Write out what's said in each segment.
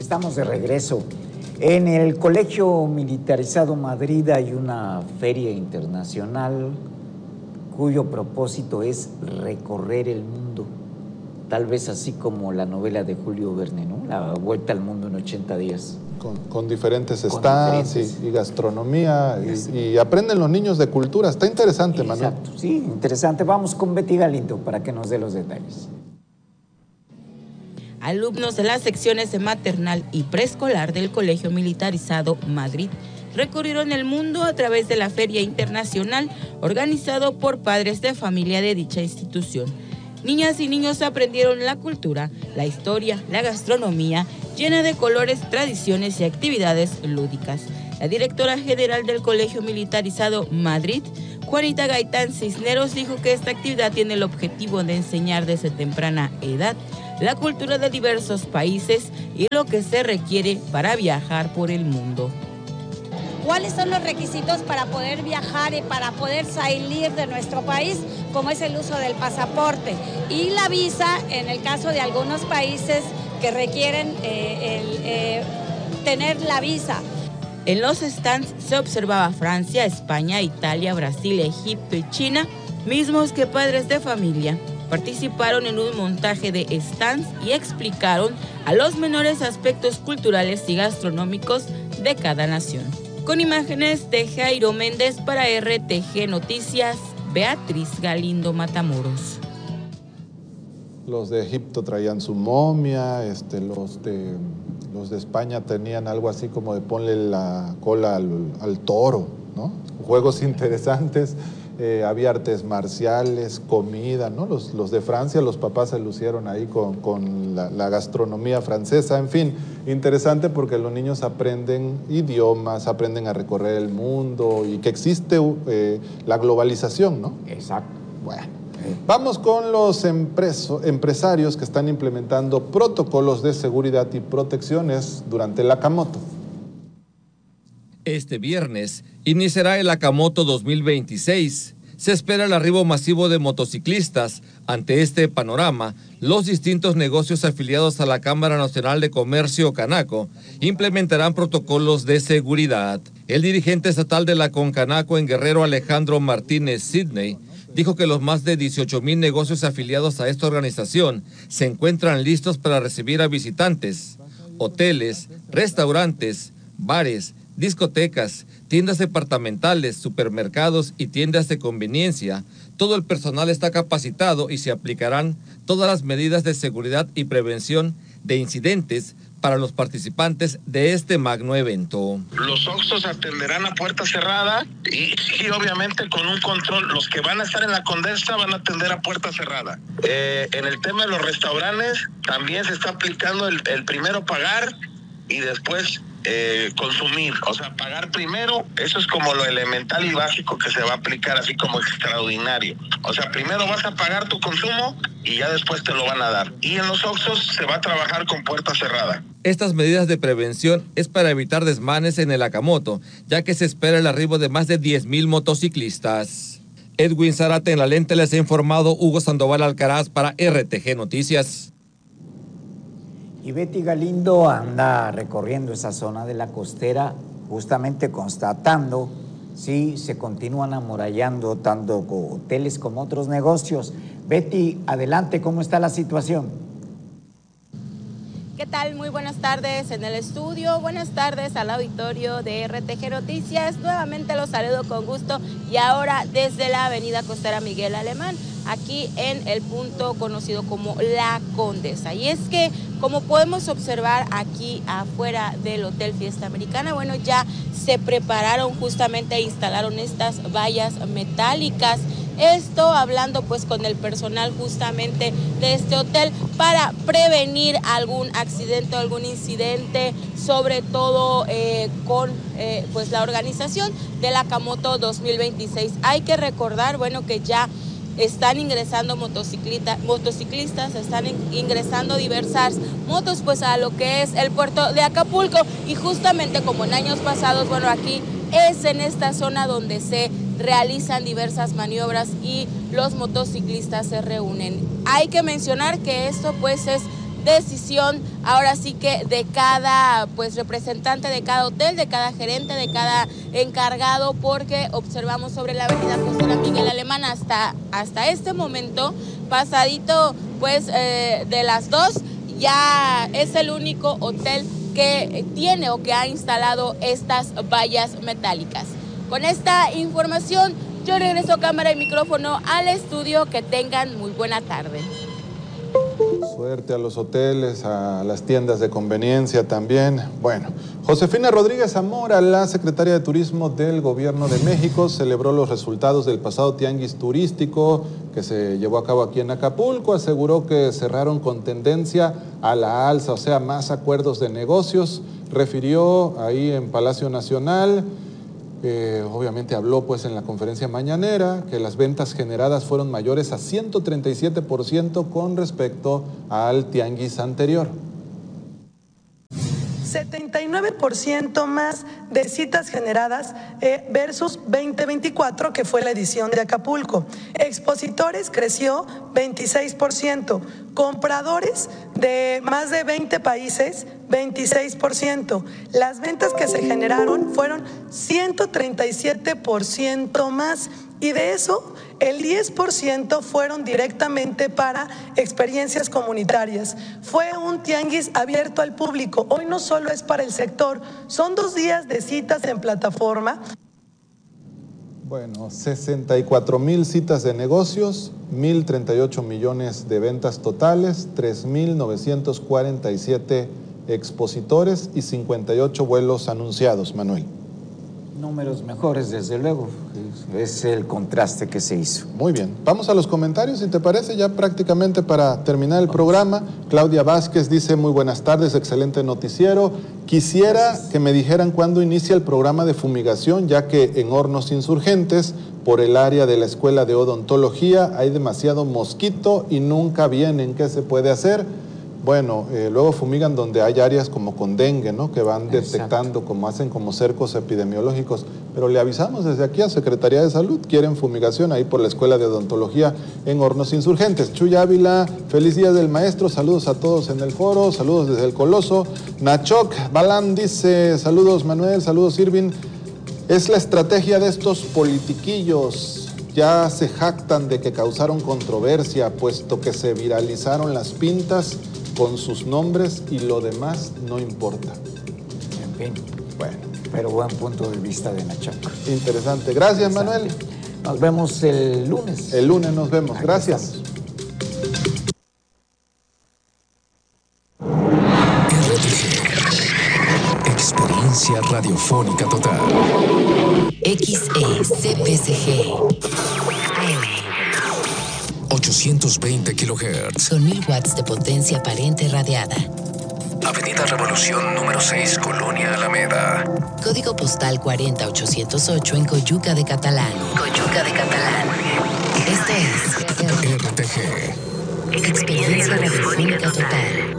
Estamos de regreso. En el Colegio Militarizado Madrid hay una feria internacional cuyo propósito es recorrer el mundo. Tal vez así como la novela de Julio Verne, ¿no? La vuelta al mundo en 80 días. Con diferentes stands y gastronomía y aprenden los niños de cultura. Está interesante, Manuel. Exacto, sí, interesante. Vamos con Betty Galindo para que nos dé los detalles. Alumnos de las secciones de maternal y preescolar del Colegio Militarizado Madrid recorrieron el mundo a través de la Feria Internacional organizado por padres de familia de dicha institución. Niñas y niños aprendieron la cultura, la historia, la gastronomía, llena de colores, tradiciones y actividades lúdicas. La directora general del Colegio Militarizado Madrid, Juanita Gaitán Cisneros, dijo que esta actividad tiene el objetivo de enseñar desde temprana edad la cultura de diversos países y lo que se requiere para viajar por el mundo. ¿Cuáles son los requisitos para poder viajar y para poder salir de nuestro país? Como es el uso del pasaporte y la visa en el caso de algunos países que requieren tener la visa. En los stands se observaba Francia, España, Italia, Brasil, Egipto y China, mismos que padres de familia participaron en un montaje de stands y explicaron a los menores aspectos culturales y gastronómicos de cada nación. Con imágenes de Jairo Méndez para RTG Noticias, Beatriz Galindo Matamoros. Los de Egipto traían su momia, los de España tenían algo así como de ponle la cola al toro, ¿no? Juegos interesantes. Había artes marciales, comida, ¿no? Los de Francia, los papás se lucieron ahí con la gastronomía francesa, en fin, interesante porque los niños aprenden idiomas, aprenden a recorrer el mundo y que existe la globalización, ¿no? Exacto. Bueno, vamos con los empresarios que están implementando protocolos de seguridad y protecciones durante el Akamoto. Este viernes iniciará el Akamoto 2026. Se espera el arribo masivo de motociclistas. Ante este panorama, los distintos negocios afiliados a la Cámara Nacional de Comercio Canaco implementarán protocolos de seguridad. El dirigente estatal de la Concanaco en Guerrero, Alejandro Martínez Sidney, dijo que los más de 18,000 negocios afiliados a esta organización se encuentran listos para recibir a visitantes. Hoteles, restaurantes, bares, discotecas, tiendas departamentales, supermercados y tiendas de conveniencia. Todo el personal está capacitado y se aplicarán todas las medidas de seguridad y prevención de incidentes para los participantes de este magno evento. Los Oxxos atenderán a puerta cerrada y obviamente con un control. Los que van a estar en la Condesa van a atender a puerta cerrada. En el tema de los restaurantes también se está aplicando el primero pagar y después consumir, o sea, pagar primero. Eso es como lo elemental y básico que se va a aplicar, así como extraordinario. O sea, primero vas a pagar tu consumo y ya después te lo van a dar. Y en los Oxxos se va a trabajar con puerta cerrada. Estas medidas de prevención es para evitar desmanes en el Akamoto, ya que se espera el arribo de más de 10,000 motociclistas. Edwin Zárate en la lente les ha informado Hugo Sandoval Alcaraz para RTG Noticias. Y Betty Galindo anda recorriendo esa zona de la costera, justamente constatando si se continúan amurallando tanto hoteles como otros negocios. Betty, adelante, ¿cómo está la situación? ¿Qué tal? Muy buenas tardes en el estudio, buenas tardes al auditorio de RTG Noticias. Nuevamente los saludo con gusto y ahora desde la avenida Costera Miguel Alemán, aquí en el punto conocido como La Condesa. Y es que, como podemos observar aquí afuera del Hotel Fiesta Americana, bueno, ya se prepararon justamente e instalaron estas vallas metálicas. Esto hablando pues con el personal justamente de este hotel para prevenir algún accidente o algún incidente, sobre todo con pues la organización del Akamoto 2026. Hay que recordar, bueno, que ya están ingresando motociclistas, están ingresando diversas motos pues a lo que es el puerto de Acapulco, y justamente como en años pasados, bueno, aquí es en esta zona donde se realizan diversas maniobras y los motociclistas se reúnen. Hay que mencionar que esto pues es decisión ahora sí que de cada pues representante de cada hotel, de cada gerente, de cada encargado, porque observamos sobre la avenida Costera Miguel Alemán hasta este momento, pasadito pues de las 2, ya es el único hotel que tiene o que ha instalado estas vallas metálicas. Con esta información yo regreso cámara y micrófono al estudio. Que tengan muy buena tarde. Suerte a los hoteles, a las tiendas de conveniencia también. Bueno, Josefina Rodríguez Zamora, la secretaria de Turismo del Gobierno de México, celebró los resultados del pasado tianguis turístico que se llevó a cabo aquí en Acapulco. Aseguró que cerraron con tendencia a la alza, o sea, más acuerdos de negocios. Refirió ahí en Palacio Nacional. Obviamente habló pues en la conferencia mañanera que las ventas generadas fueron mayores a 137% con respecto al tianguis anterior. 79% más de citas generadas versus 2024, que fue la edición de Acapulco. Expositores creció 26%. Compradores de más de 20 países, 26%. Las ventas que se generaron fueron 137% más. Y de eso, el 10% fueron directamente para experiencias comunitarias. Fue un tianguis abierto al público. Hoy no solo es para el sector, son 2 días de citas en plataforma. Bueno, 64,000 citas de negocios, 1,038 millones de ventas totales, 3,947 expositores y 58 vuelos anunciados, Manuel. Números mejores, desde luego. Es el contraste que se hizo. Muy bien. Vamos a los comentarios, si te parece, ya prácticamente para terminar el programa. Claudia Vázquez dice, muy buenas tardes, excelente noticiero. Quisiera que me dijeran cuándo inicia el programa de fumigación, ya que en Hornos Insurgentes, por el área de la Escuela de Odontología, hay demasiado mosquito y nunca vienen. ¿Qué se puede hacer? Bueno, luego fumigan donde hay áreas como con dengue, ¿no? Que van detectando, como hacen como cercos epidemiológicos. Pero le avisamos desde aquí a Secretaría de Salud, quieren fumigación ahí por la Escuela de Odontología en Hornos Insurgentes. Chuy Ávila, feliz día del maestro, saludos a todos en el foro, saludos desde el Coloso. Nachoc Balán dice, saludos Manuel, saludos Irvin. Es la estrategia de estos politiquillos. Ya se jactan de que causaron controversia, puesto que se viralizaron las pintas con sus nombres y lo demás no importa. En fin, bueno, pero buen punto de vista de Nachoc. Interesante. Gracias, Manuel. Nos vemos el lunes. El lunes nos vemos. Aquí Gracias. Experiencia radiofónica total. XECPCG 820 kHz. con 1000 watts de potencia aparente radiada. Avenida Revolución número 6, Colonia Alameda. Código postal 40808 en Coyuca de Catalán. Coyuca de Catalán. Esto es RTG. Experiencia radiofónica total.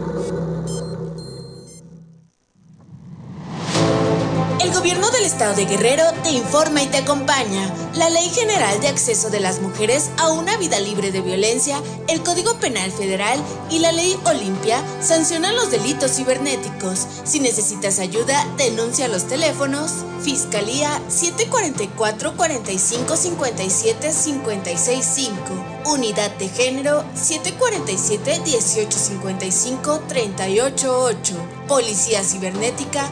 El gobierno del estado de Guerrero te informa y te acompaña. La Ley General de Acceso de las Mujeres a una Vida Libre de Violencia, el Código Penal Federal y la Ley Olimpia sancionan los delitos cibernéticos. Si necesitas ayuda, denuncia a los teléfonos Fiscalía 744-4557-565, Unidad de Género 747-1855-388, Policía Cibernética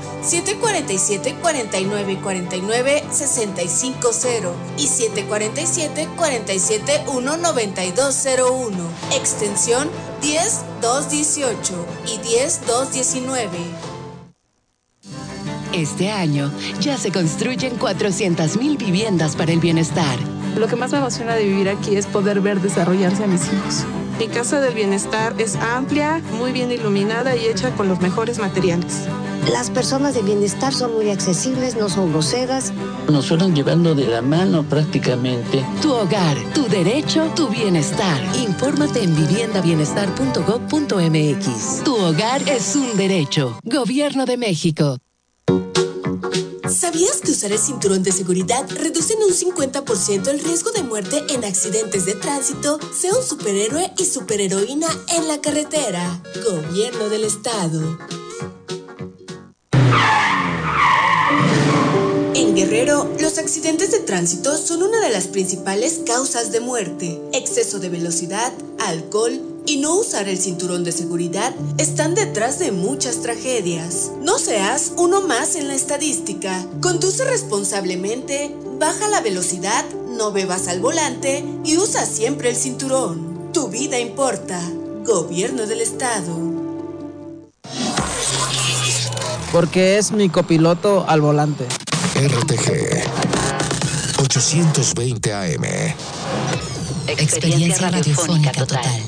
747-4949-650 y 747-471-9201, extensión 10218 y 10219. Este año ya se construyen 400,000 viviendas para el bienestar. Lo que más me emociona de vivir aquí es poder ver desarrollarse a mis hijos. Mi Casa del Bienestar es amplia, muy bien iluminada y hecha con los mejores materiales. Las personas de bienestar son muy accesibles, no son groseras. Nos fueron llevando de la mano prácticamente. Tu hogar, tu derecho, tu bienestar. Infórmate en viviendabienestar.gov.mx. Tu hogar es un derecho. Gobierno de México. ¿Sabías que usar el cinturón de seguridad reduce en un 50% el riesgo de muerte en accidentes de tránsito? Sea un superhéroe y superheroína en la carretera. Gobierno del Estado. En Guerrero, los accidentes de tránsito son una de las principales causas de muerte. Exceso de velocidad, alcohol y no usar el cinturón de seguridad están detrás de muchas tragedias. No seas uno más en la estadística. Conduce responsablemente, baja la velocidad, no bebas al volante y usa siempre el cinturón. Tu vida importa. Gobierno del Estado. Porque es mi copiloto al volante. RTG 820 AM. Experiencia radiofónica total.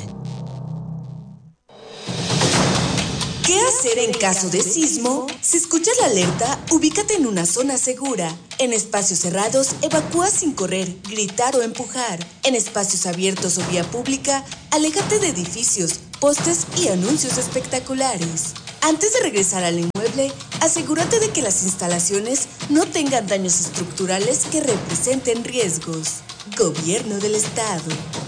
¿Qué hacer en caso de sismo? Si escuchas la alerta, ubícate en una zona segura. En espacios cerrados, evacúa sin correr, gritar o empujar. En espacios abiertos o vía pública, aléjate de edificios, postes y anuncios espectaculares. Antes de regresar al inmueble, asegúrate de que las instalaciones no tengan daños estructurales que representen riesgos. Gobierno del Estado.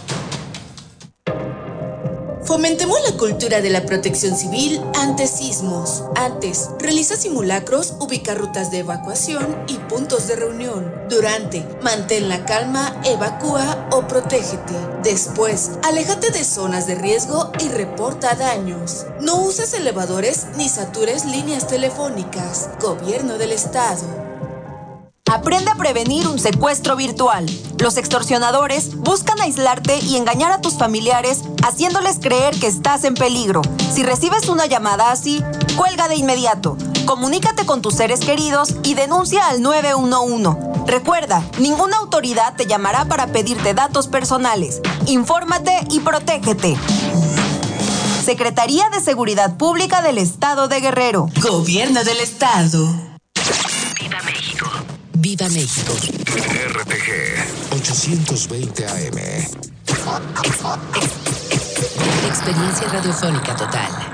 Fomentemos la cultura de la protección civil ante sismos. Antes, realiza simulacros, ubica rutas de evacuación y puntos de reunión. Durante, mantén la calma, evacúa o protégete. Después, aléjate de zonas de riesgo y reporta daños. No uses elevadores ni satures líneas telefónicas. Gobierno del Estado. Aprende a prevenir un secuestro virtual. Los extorsionadores buscan aislarte y engañar a tus familiares, haciéndoles creer que estás en peligro. Si recibes una llamada así, cuelga de inmediato. Comunícate con tus seres queridos y denuncia al 911. Recuerda, ninguna autoridad te llamará para pedirte datos personales. Infórmate y protégete. Secretaría de Seguridad Pública del Estado de Guerrero. Gobierno del Estado. ¡Viva México! ¡Viva México! RTG 820 AM. Experiencia radiofónica total.